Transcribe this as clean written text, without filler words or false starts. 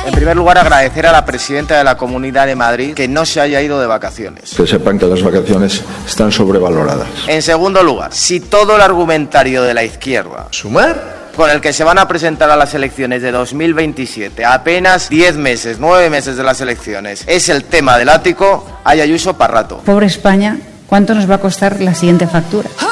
En primer lugar, agradecer a la presidenta de la Comunidad de Madrid que no se haya ido de vacaciones. Que sepan que las vacaciones están sobrevaloradas. En segundo lugar, si todo el argumentario de la izquierda, ¿sumar?, con el que se van a presentar a las elecciones de 2027, apenas 9 meses de las elecciones, es el tema del ático, hay Ayuso para rato. Pobre España, ¿cuánto nos va a costar la siguiente factura?